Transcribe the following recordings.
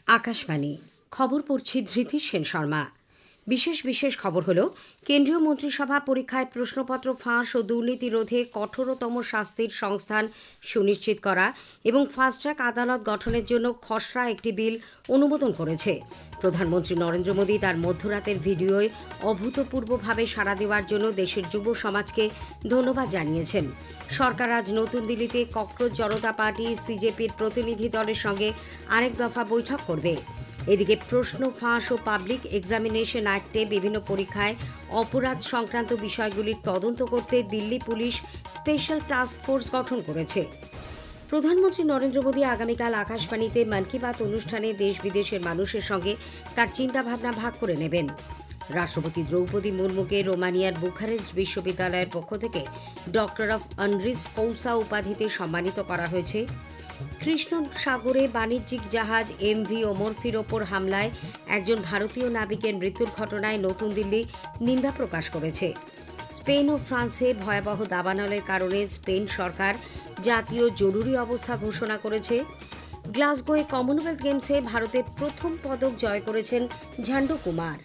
আকাশবাণী খবর পড়ছি ধৃতি সেন শর্মা। বিশেষ খবর হলো, কেন্দ্রীয় মন্ত্রিসভা পরীক্ষায় প্রশ্নপত্র ফাঁস ও দুর্নীতি রোধে কঠোরতম শাস্তির সংস্থান সুনিশ্চিত করা এবং ফাস্ট ট্র্যাক আদালত গঠনের জন্য খসড়া একটি বিল অনুমোদন করেছে। প্রধানমন্ত্রী নরেন্দ্র মোদী তার মধ্যরাতের ভিডিওয় অভূতপূর্বভাবে সাড়া দেওয়ার জন্য দেশের যুব সমাজকে ধন্যবাদ জানিয়েছেন। সরকার আজ নতুন দিল্লিতে ককরোচ জনতা পার্টি সিজেপির প্রতিনিধি দলের সঙ্গে আরেক দফা বৈঠক করবে। এদিকে প্রশ্ন ফাঁস ও পাবলিক এক্সামিনেশন অ্যাক্টে বিভিন্ন পরীক্ষায় অপরাধ সংক্রান্ত বিষয়গুলির তদন্ত করতে Delhi police special task force গঠন করেছে। প্রধানমন্ত্রী নরেন্দ্র মোদী আগামীকাল আকাশবাণীতে মন কি বাত অনুষ্ঠানে দেশ বিদেশের মানুষের সঙ্গে তার চিন্তাভাবনা ভাগ করে নেবেন। রাষ্ট্রপতি দ্রৌপদী মুর্মুকে রোমানিয়ার বুখারেস্ট বিশ্ববিদ্যালয়ের পক্ষ থেকে ডক্টর অফ অনারিস কৌসা উপাধিতে সম্মানিত করা হয়েছে। কৃষ্ণ সাগরে বাণিজ্যিক জাহাজ এমভি ওমরফির ওপর হামলায় একজন ভারতীয় নাবিকের মৃত্যুর ঘটনায় নতুন দিল্লি নিন্দা প্রকাশ করেছে। স্পেন ও ফ্রান্সে ভয়াবহ দাবানলের কারণে স্পেন সরকার জাতীয় জরুরি অবস্থা ঘোষণা করেছে। গ্লাসগোয়ে কমনওয়েলথ গেমসে ভারতের প্রথম পদক জয় করেছেন ঝান্ডু কুমার।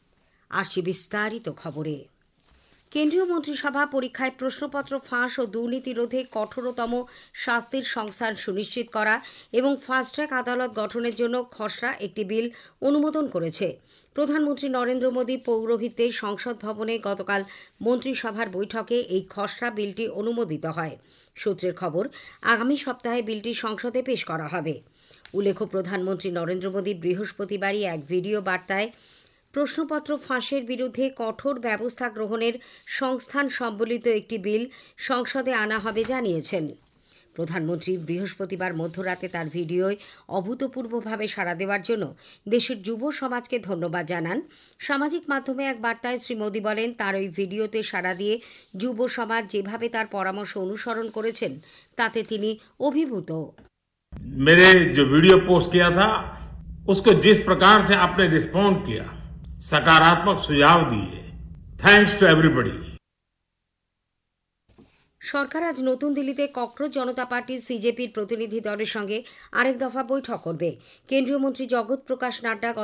আসছি বিস্তারিত খবরে। কেন্দ্রীয় মন্ত্রিসভা পরীক্ষায় প্রশ্নপত্র ফাঁস ও দুর্নীতি রোধে কঠোরতম শাস্তির সংস্থান সুনিশ্চিত করা এবং ফাস্ট ট্র্যাক আদালত গঠনের জন্য খসড়া একটি বিল অনুমোদন করেছে। প্রধানমন্ত্রী নরেন্দ্র মোদী পৌরোহিত্যে সংসদ ভবনে গতকাল মন্ত্রিসভার বৈঠকে এই খসড়া বিলটি অনুমোদিত হয়। সূত্রের খবর, আগামী সপ্তাহে বিলটি সংসদে পেশ করা হবে। উল্লেখ্য, প্রধানমন্ত্রী নরেন্দ্র মোদী বৃহস্পতিবারই এক ভিডিও বার্তায় প্রশ্নপত্র ফাঁসের বিরুদ্ধে কঠোর ব্যবস্থা গ্রহণের সংস্থান সম্বলিত একটি বিল সংসদে আনা হবে জানিয়েছেন। প্রধানমন্ত্রী বৃহস্পতিবার মধ্যরাতে তার ভিডিওয় অভূতপূর্বভাবে সাড়া দেওয়ার জন্য দেশের যুব সমাজকে ধন্যবাদ জানান। সামাজিক মাধ্যমে এক বার্তায় শ্রী মোদী বলেন, তার ওই ভিডিওতে সাড়া দিয়ে যুব সমাজ যেভাবে তার পরামর্শ অনুসরণ করেছেন তাতে তিনি অভিভূত। मेरे जो वीडियो पोस्ट किया था उसको जिस प्रकार से आपने रिस्पॉन्ड किया, सकारात्मक सुझाव दिए, थैंक्स टू एवरीबॉडी। সরকার আজ নতুন দিল্লিতে ককরোচ জনতা পার্টি সিজেপির প্রতিনিধি দলের সঙ্গে আরেক দফা বৈঠক করবে। কেন্দ্রীয় মন্ত্রী জগৎ প্রকাশ নাড্ডা